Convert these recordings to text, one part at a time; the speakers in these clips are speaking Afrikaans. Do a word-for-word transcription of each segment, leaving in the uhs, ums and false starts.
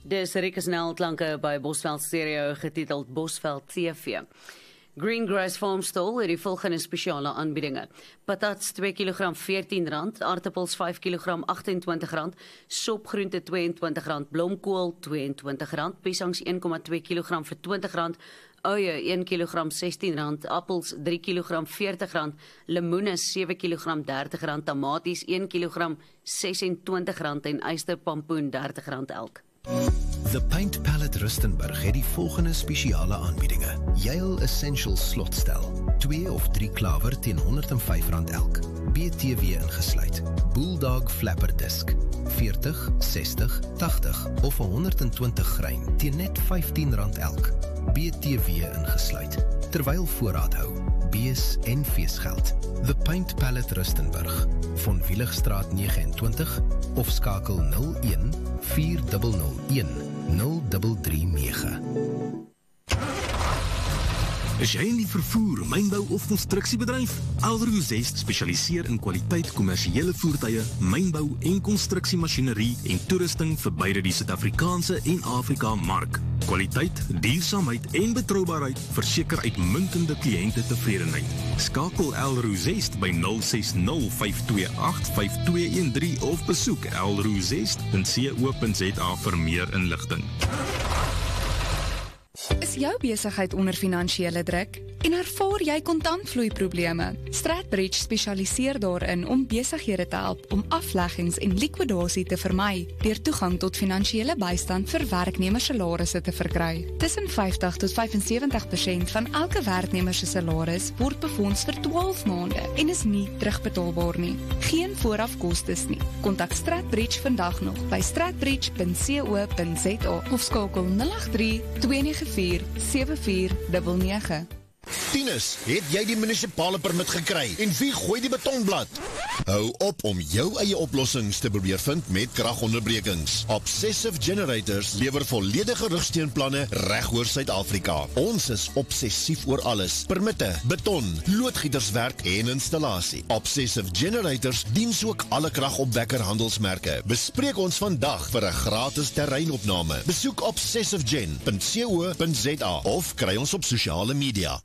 Dis Rieke Snelklanke by Bosveld Stereo getiteld Bosveld T V. Greengrass Farmstall het die volgende spesiale aanbiedinge. Patats twee kilogram veertien rand, aartappels vyf kilogram agt-en-twintig rand, sopgroente twee en twintig rand, blomkool twee en twintig rand, piesangs een komma twee kilogram vir twintig rand, uie een kilogram sestien rand, appels drie kilogram veertig rand, lemoene sewe kilogram dertig rand, tamaties een kilogram ses en twintig rand en ysterpampoen dertig rand elk. The Paint Palette Rustenburg het die volgende spesiale aanbiedinge. Yale Essentials slotstel, twee of drie klawer teen honderd en vyf rand elk, B T W ingesluit. Bulldog Flapper Disc, veertig, sestig, tagtig of honderd en twintig grein teen net vyftien rand elk, B T W ingesluit. Terwyl voorraad hou, bees en feesgeld. The Paint Palette Rustenburg, Von Wieligstraat nege en twintig of skakel nul een vier nul nul een nul drie drie nege. Is jy in die vervoer, mynbou of konstruksiebedryf? Alroo Zest spesialiseer in kwaliteit kommersiële voertuie, mynbou en konstruksiemasjinerie en toerusting vir beide die Suid-Afrikaanse en Afrika mark. Kwaliteit, duursaamheid en betroubaarheid verseker uitmuntende kliënte tevredenheid. Skakel Alroo Zest by nul ses nul vyf twee agt vyf twee een drie of besoek alroo zest punt co punt za vir meer inligting. Is jou besigheid onder finansiële druk? En ervaar jy kontantvloeiprobleme? Stratbridge spesialiseer daarin om besighede te help om afleggings en likwidasie te vermy, deur toegang tot finansiële bystand vir werknemersalarisse te verkry. Tussen vyftig tot vyf en sewentig persent van elke werknemer se salaris word befonds vir twaalf maande en is nie terugbetaalbaar nie. Geen voorafkostes nie. Kontak Stratbridge vandag nog by stratbridge punt co punt za of skakel nul agt drie twee nege vier sewe vier nege nege. Tinus, het jy die munisipale permit gekry? En wie gooi die betonblad? Hou op om jou eie oplossings te probeer vind met kragonderbrekings. Obsessive Generators lewer volledige rugsteunplanne reg oor Suid-Afrika. Ons is obsessief oor alles. Permitte, beton, loodgieterswerk en installasie. Obsessive Generators dien ook alle kragopwekker handelsmerke. Bespreek ons vandag vir 'n gratis terreinopname. Besoek obsessive gen punt co punt za of kry ons op sosiale media.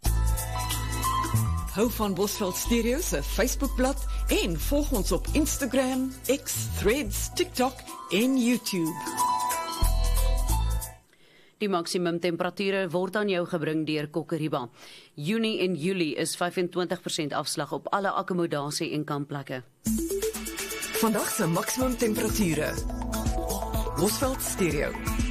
Hou van Bosveld Stereo se Facebookblad en volg ons op Instagram, X, Threads, TikTok en YouTube. Die maksimum temperature word aan jou gebring deur Kokkeriba. Junie en Julie is vyf en twintig persent afslag op alle akkommodasie en kampplekke. Vandag se maksimum temperature. Bosveld Stereo.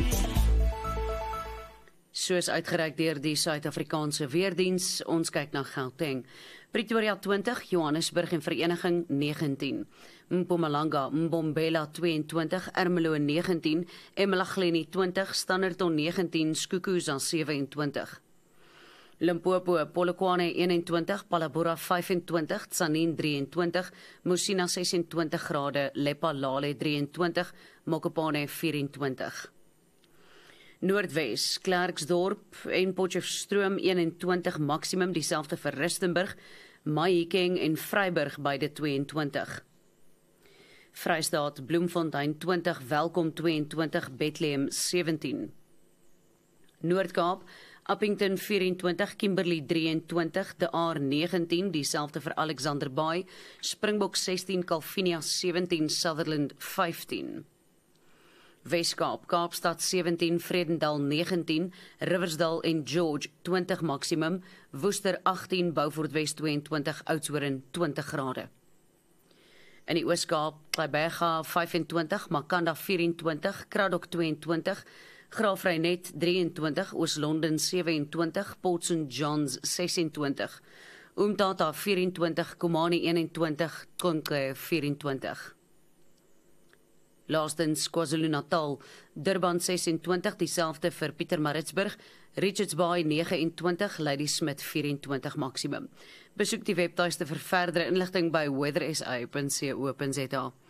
Soos uitgereik deur die Suid-Afrikaanse Weerdiens, ons kyk na Gauteng. Pretoria twintig, Johannesburg en Vereniging negentien. Mpumalanga, Mbombela twee en twintig, Ermelo negentien, eMalahleni twintig, Standerton negentien, Skukuza sewe en twintig. Limpopo, Polokwane een en twintig, Palabora vyf en twintig, Tzaneen drie en twintig, Musina ses en twintig grade, Lephalale drie en twintig, Mokopane vyf en twintig. Noordwes, Klerksdorp en Potchefstroom een en twintig maksimum, dieselfde vir Rustenburg, Mahikeng en Vryburg beide twee en twintig. Vrystaat, Bloemfontein twintig, Welkom twee en twintig, Bethlehem sewentien. Noord-Kaap, Appington vyf en twintig, Kimberley drie en twintig, De Aar negentien, dieselfde vir Alexander Bay, Springbok sestien, Calvinia sewentien, Sutherland vyftien. Weskaap, Kaapstad sewentien, Vredendal negentien, Riversdal en George twintig maksimum, Woester agttien, Beaufort West twee en twintig, Oudtshoorn twintig grade. In die Ooskaap, Gqeberha vyf en twintig, Makanda vyf en twintig, Kraddock twee en twintig, Graafrenet drie en twintig, Oos-London sewe en twintig, Port Saint Johns ses en twintig, Umtata vyf en twintig, Komani een en twintig, Konke vyf en twintig. Laastens KwaZulu-Natal, Durban ses en twintig, dieselfde vir Pietermaritzburg, Richards Bay nege en twintig, Ladysmith vyf en twintig maksimum. Besoek die webtuiste vir verdere inligting by weather s a punt co punt za.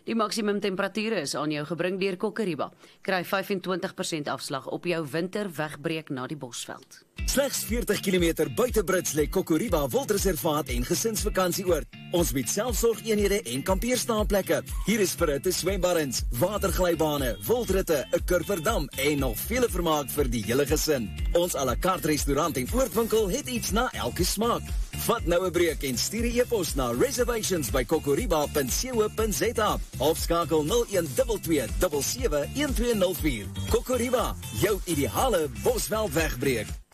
Die maksimum temperature is aan jou gebring deur Kokoriba. Kry vyf en twintig persent afslag op jou winterwegbreek na die Bosveld. Slegs veertig kilometer buite Brits lê Kokoriba Wildreservaat en gesinsvakantieoord. Ons bied selfsorgeenhede en kampeerstaanplekke. Hier is verhitte swembaddens, waterglybane, wildritte, 'n kurverdam en nog vele vermaak vir die hele gesin. Ons à la carte restaurant en oordwinkel het iets na elke smaak. Vat nou 'n breek en stuur 'n e-pos na reservations by kokoriba punt co punt za of skakel nul een twee twee sewe sewe een twee nul vier. Kokoriba, jou ideale Bosveld wegbreek.